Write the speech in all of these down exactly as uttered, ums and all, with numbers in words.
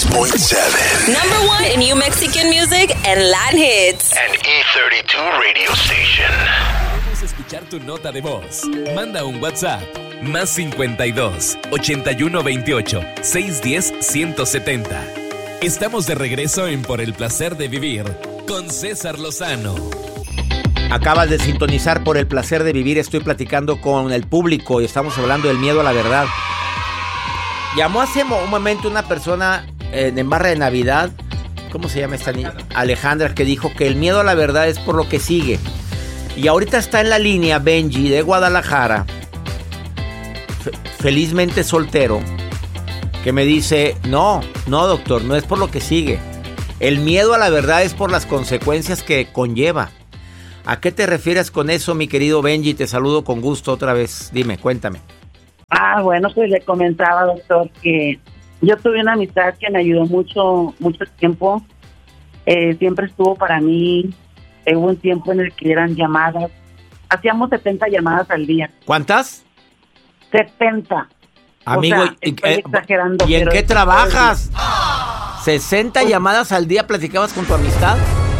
point seven. Number one in New Mexican music and Latin hits. An E thirty two radio station. Queremos escuchar tu nota de voz. Manda un WhatsApp. Más cincuenta y dos, ochenta y uno veintiocho, seiscientos diez, ciento setenta. Estamos de regreso en Por el Placer de Vivir con César Lozano. Acabas de sintonizar Por el Placer de Vivir. Estoy platicando con el público y estamos hablando del miedo a la verdad. Llamó hace un momento una persona en, en barra de Navidad. ¿Cómo se llama esta niña? Alejandra, que dijo que el miedo a la verdad es por lo que sigue. Y ahorita está en la línea Benji de Guadalajara, fe- felizmente soltero, que me dice, no, no doctor, no es por lo que sigue. El miedo a la verdad es por las consecuencias que conlleva. ¿A qué te refieres con eso, mi querido Benji? Te saludo con gusto otra vez. Dime, cuéntame. Ah, bueno, pues le comentaba, doctor, que yo tuve una amistad que me ayudó mucho, mucho tiempo. Eh, siempre estuvo para mí. Eh, hubo un tiempo en el que eran llamadas. Hacíamos setenta llamadas al día. ¿Cuántas? setenta. Amigo, o sea, ¿y, estoy eh, exagerando. ¿y en pero qué es- trabajas? ¿sesenta llamadas al día platicabas con tu amistad?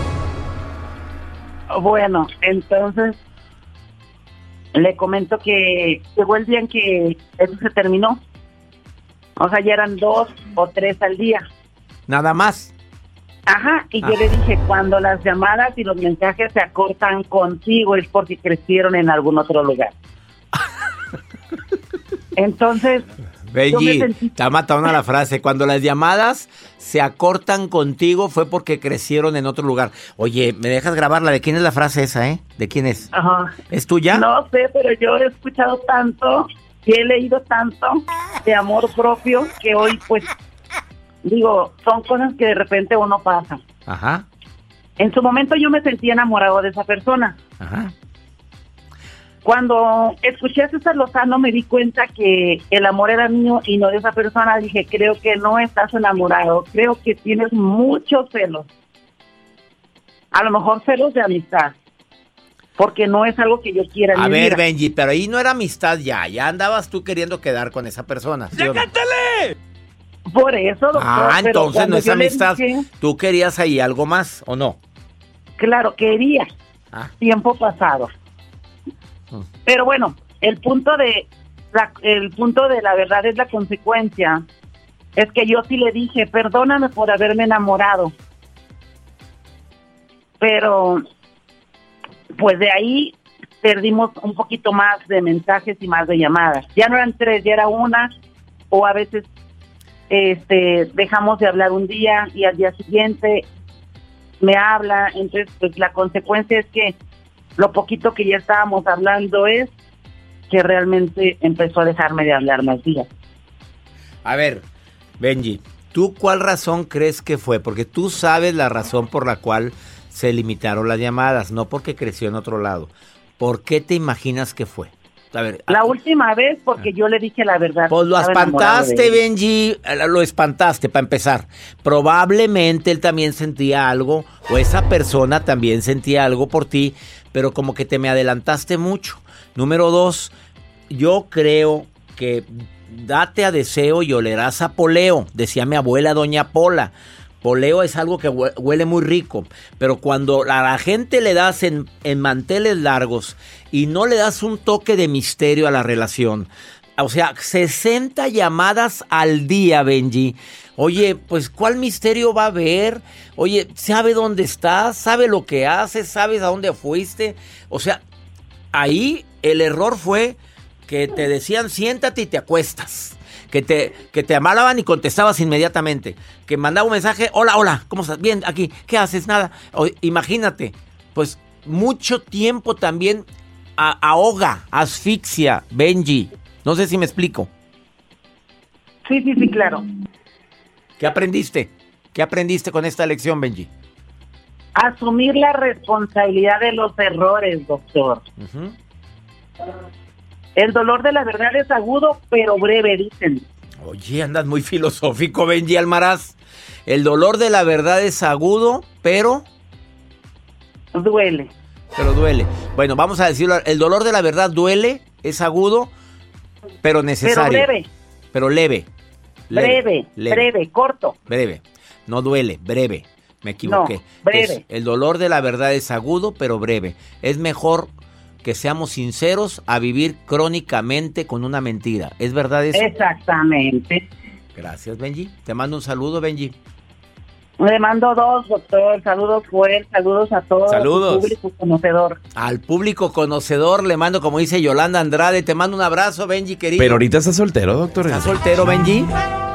Bueno, entonces le comento que llegó el día en que eso se terminó. O sea, ya eran dos o tres al día. Nada más. Ajá, y Ah. yo le dije, cuando las llamadas y los mensajes se acortan contigo es porque crecieron en algún otro lugar. Entonces, yo me Benji, sentí- te ha matado una la frase. Cuando las llamadas se acortan contigo fue porque crecieron en otro lugar. Oye, ¿me dejas grabarla? ¿De quién es la frase esa, eh? ¿De quién es? ajá, ¿Es tuya? no sé, pero yo he escuchado tanto y he leído tanto de amor propio que hoy, pues, digo, son cosas que de repente uno pasa. Ajá, En su momento yo me sentí enamorado de esa persona. ajá. Cuando escuché a César Lozano me di cuenta que el amor era mío y no de esa persona. Dije, creo que no estás enamorado, creo que tienes muchos celos. A lo mejor celos de amistad, porque no es algo que yo quiera en A mi ver, vida. Benji, pero ahí no era amistad ya. Ya andabas tú queriendo quedar con esa persona. ¿sí o no? Por eso, doctor. Ah, pero entonces cuando no es yo le amistad. dije, ¿Tú querías ahí algo más o no? claro, quería, Ah. tiempo pasado. Mm. Pero bueno, el punto de la, el punto de la verdad es la consecuencia. Es que yo sí le dije, perdóname por haberme enamorado. Pero, pues de ahí perdimos un poquito más de mensajes y más de llamadas. Ya no eran tres, ya era una, o a veces este dejamos de hablar un día y al día siguiente me habla. Entonces, pues la consecuencia es que lo poquito que ya estábamos hablando es que realmente empezó a dejarme de hablar más días. A ver, Benji, ¿tú cuál razón crees que fue? Porque tú sabes la razón por la cual se limitaron las llamadas, no porque creció en otro lado. ¿Por qué te imaginas que fue? A ver, La ah, última vez porque yo le dije la verdad. pues lo Estaba enamorado de espantaste, él. Benji, lo espantaste para empezar. Probablemente él también sentía algo, o esa persona también sentía algo por ti, pero como que te me adelantaste mucho. Número dos, yo creo que date a deseo y olerás a poleo, decía mi abuela doña Pola. Poleo es algo que hue- huele muy rico, pero cuando a la gente le das en, en manteles largos y no le das un toque de misterio a la relación, o sea, sesenta llamadas al día, Benji. Oye, pues ¿cuál misterio va a haber? Oye, ¿sabe dónde estás? ¿Sabe lo que haces? ¿Sabes a dónde fuiste? O sea, ahí el error fue que te decían siéntate y te acuestas. Que te, que te amalaban y contestabas inmediatamente. Que mandaba un mensaje, hola, hola, ¿cómo estás? Bien, aquí, ¿qué haces? Nada. O, imagínate, pues mucho tiempo también a, ahoga, asfixia, Benji. No sé si me explico. Sí, sí, sí, claro. ¿Qué aprendiste? ¿Qué aprendiste con esta lección, Benji? Asumir la responsabilidad de los errores, doctor. Uh-huh. El dolor de la verdad es agudo, pero breve, dicen. Oye, andas muy filosófico, Benji Almaraz. El dolor de la verdad es agudo, pero... Duele. Pero duele. Bueno, vamos a decirlo. El dolor de la verdad duele, es agudo, pero necesario. Pero breve. Pero leve. leve, breve, leve. breve, corto. Breve. No duele, breve. Me equivoqué. No, breve. Es- el dolor de la verdad es agudo, pero breve. Es mejor que seamos sinceros a vivir crónicamente con una mentira. ¿Es verdad eso? Exactamente. Gracias, Benji. Te mando un saludo, Benji. Le mando dos, doctor. Saludos, Joel. Saludos a todos. Saludos. El público conocedor. Al público conocedor le mando, como dice Yolanda Andrade, te mando un abrazo, Benji, querido. Pero ahorita está soltero, doctor. ¿Estás soltero, Benji?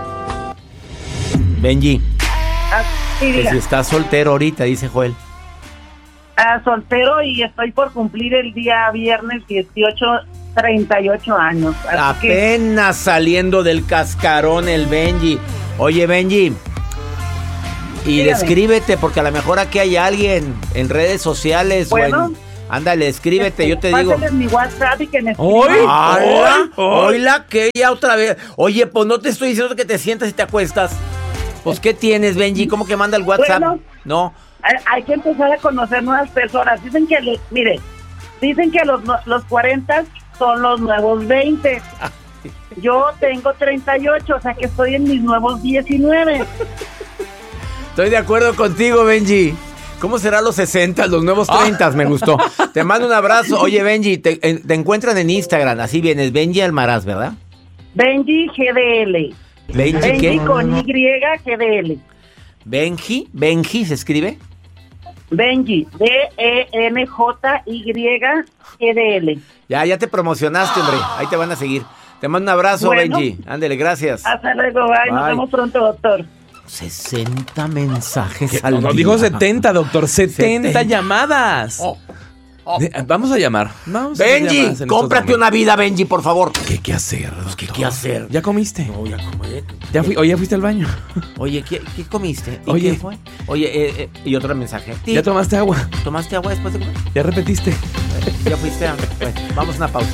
Benji, Ah, sí, que diga. si estás soltero ahorita, dice Joel. Ah, soltero y estoy por cumplir el día viernes dieciocho, treinta y ocho años. Así que, Apenas saliendo del cascarón el Benji. Oye, Benji, y Dígame. descríbete, porque a lo mejor aquí hay alguien en redes sociales. Bueno. o en- Ándale, escríbete, yo te digo. pásenles mi WhatsApp y que me ¡Hoy! escriban. ¡Hala! ¡Ay! ¡Hola! ¿Qué? Ya otra vez. Oye, pues no te estoy diciendo que te sientas y te acuestas. Pues, ¿qué tienes, Benji? ¿Cómo que manda el WhatsApp? Bueno. No. Hay, hay que empezar a conocer nuevas personas. Dicen que, le- mire, dicen que los, los cuarenta son los nuevos veinte. Yo tengo treinta y ocho, o sea que estoy en mis nuevos diecinueve. Estoy de acuerdo contigo, Benji. ¿Cómo será los sesenta, los nuevos treinta? Me gustó. Te mando un abrazo. Oye, Benji, te, en- te encuentran en Instagram. Así vienes, Benji Almaraz, ¿verdad? Benji G D L. ¿Benji Benji qué? con Y G D L. Benji, Benji, ¿se escribe? Benji, B E N J Y G D L. Ya, ya te promocionaste, hombre. Ahí te van a seguir. Te mando un abrazo, Bueno. Benji. Ándele, gracias. Hasta luego, bye. Nos Bye. vemos pronto, doctor. sesenta mensajes No, al no día. dijo setenta, doctor. setenta setenta. llamadas. Oh, oh. De- vamos a llamar. Vamos a hacer llamadas Benji, en estos cómprate momentos. una vida, Benji, por favor. ¿Qué, qué hacer, doctor? ¿Qué, qué hacer? ¿Ya comiste? No, ya comí. ¿Ya fui, ¿O ya fuiste al baño? Oye, ¿qué, qué comiste? ¿Y Oye. qué fue? Oye, eh, eh, y otro mensaje. Ti, ¿Ya tomaste agua? ¿Tomaste agua después de comer? ¿Ya repetiste? Ya fuiste a... Bueno, vamos a una pausa.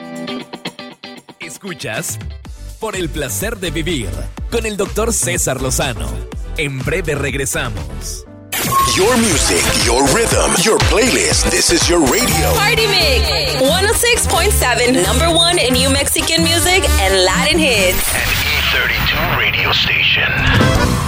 Escuchas Por el placer de vivir con el doctor César Lozano. En breve regresamos. Your music, your rhythm, your playlist. This is your radio. Party Mix one oh six point seven, number one in New Mexican music and Latin hits. An E thirty-two radio station.